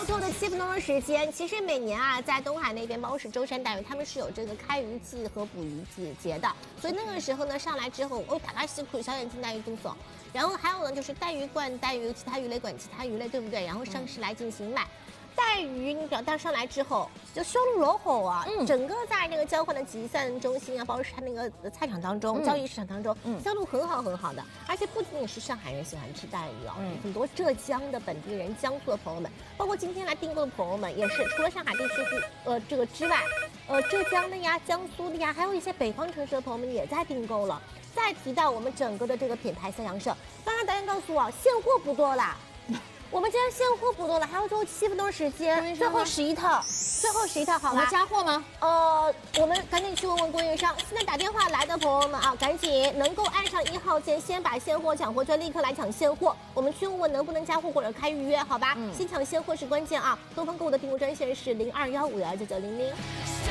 最后的7分钟的时间，其实每年啊，在东海那边，包括是舟山带鱼，他们是有这个开渔季和捕鱼节的。所以那个时候呢，上来之后，大家辛苦，小眼睛带鱼都走。然后还有呢，就是带鱼罐、带鱼其他鱼类管其他鱼类，对不对？然后上市来进行卖。带鱼，你表带上来之后，就收入老好啊！整个在那个交换的集散中心啊，包括是它那个菜场当中、交易市场当中，销路很好很好的。而且不仅仅是上海人喜欢吃带鱼啊，很多浙江的本地人、江苏的朋友们，包括今天来订购的朋友们，也是除了上海地区这个之外，浙江的呀、江苏的呀，还有一些北方城市的朋友们也在订购了。再提到我们整个的这个品牌三阳社，刚刚导演告诉我，现货不多啦。我们今天现货不多了，还有最后7分钟时间，最后11套，好吧？ 我们加货吗？ 我们赶紧去问问供应商。现在打电话来的朋友们啊，赶紧能够按上1号键，先把现货抢货，就立刻来抢现货。我们去问问能不能加货或者开预约，好吧？先抢现货是关键啊！东方购物的订购专线是0215199900。